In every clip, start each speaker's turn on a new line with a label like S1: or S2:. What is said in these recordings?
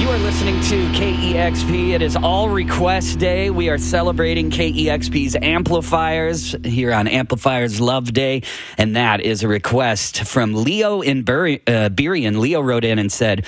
S1: You are listening to KEXP. It is All Request Day. We are celebrating KEXP's amplifiers here on Amplifiers Love Day. And that is a request from Leo in Burien. Leo wrote in and said,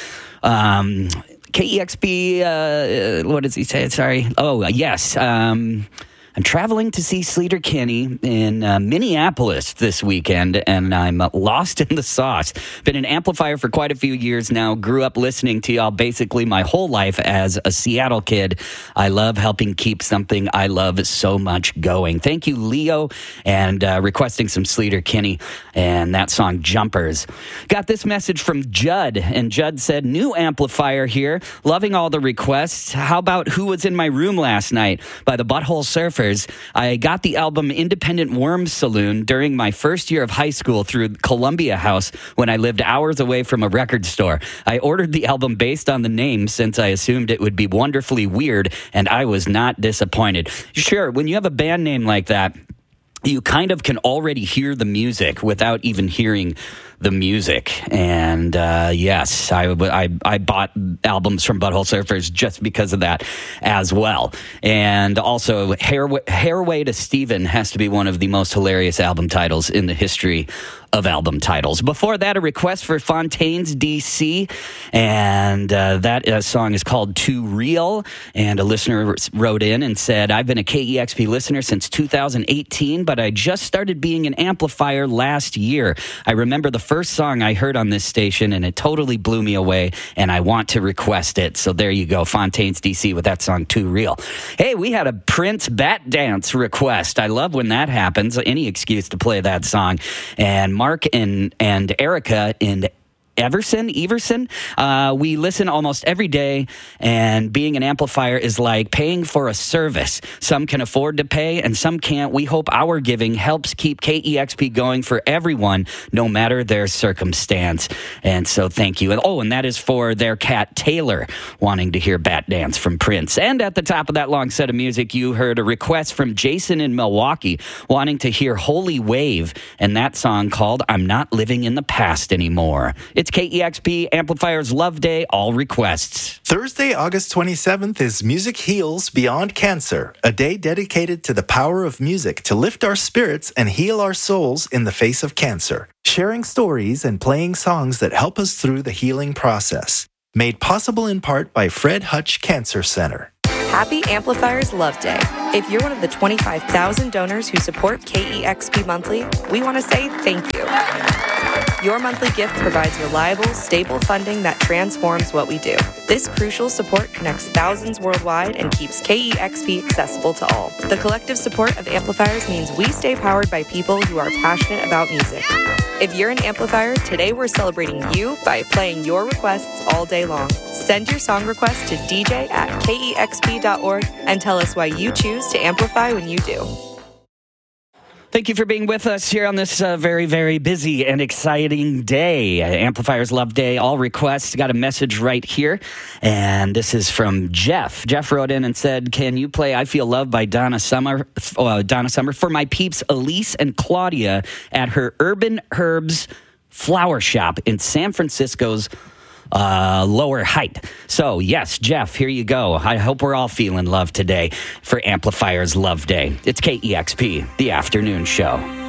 S1: KEXP, what does he say? Sorry. Oh, yes. I'm traveling to see Sleater-Kinney in Minneapolis this weekend, and I'm lost in the sauce. Been an amplifier for quite a few years now. Grew up listening to y'all basically my whole life as a Seattle kid. I love helping keep something I love so much going. Thank you, Leo, and requesting some Sleater-Kinney and that song, Jumpers. Got this message from Judd, and Judd said, new amplifier here. Loving all the requests. How about Who Was in My Room Last Night by the Butthole Surfers? I got the album Independent Worm Saloon during my first year of high school through Columbia House when I lived hours away from a record store. I ordered the album based on the name since I assumed it would be wonderfully weird, and I was not disappointed. Sure, when you have a band name like that, you kind of can already hear the music without even hearing the music. And yes, I bought albums from Butthole Surfers just because of that as well. And also, Hairway to Steven has to be one of the most hilarious album titles in the history of album titles. Before that, a request for Fontaines DC, and that song is called Too Real, and a listener wrote in and said, I've been a KEXP listener since 2018, but I just started being an amplifier last year. I remember the first song I heard on this station, and it totally blew me away, and I want to request it. So there you go, Fontaines DC with that song, Too Real. Hey, we had a Prince Bat Dance request. I love when that happens, any excuse to play that song. And Mark and Erica in Everson, we listen almost every day, and being an amplifier is like paying for a service. Some can afford to pay, and some can't. We hope our giving helps keep KEXP going for everyone, no matter their circumstance. And so thank you. And that is for their cat, Taylor, wanting to hear Bat Dance from Prince. And at the top of that long set of music, you heard a request from Jason in Milwaukee, wanting to hear Holy Wave, and that song called I'm Not Living in the Past Anymore. It's KEXP Amplifiers Love Day, all requests.
S2: Thursday, August 27th is Music Heals Beyond Cancer, a day dedicated to the power of music to lift our spirits and heal our souls in the face of cancer. Sharing stories and playing songs that help us through the healing process. Made possible in part by Fred Hutch Cancer Center.
S3: Happy Amplifiers Love Day. If you're one of the 25,000 donors who support KEXP monthly, we want to say thank you. Your monthly gift provides reliable, stable funding that transforms what we do. This crucial support connects thousands worldwide and keeps KEXP accessible to all. The collective support of amplifiers means we stay powered by people who are passionate about music. If you're an amplifier, today we're celebrating you by playing your requests all day long. Send your song request to dj@kexp.org and tell us why you choose to amplify when you do.
S1: Thank you for being with us here on this very, very busy and exciting day. Amplifiers Love Day, all requests. Got a message right here, and this is from Jeff. Jeff wrote in and said, can you play I Feel Love by Donna Summer for my peeps Elise and Claudia at her Urban Herbs flower shop in San Francisco's Lower Height. So, yes, Jeff, here you go. I hope we're all feeling love today for Amplifiers Love Day. It's KEXP, the afternoon show.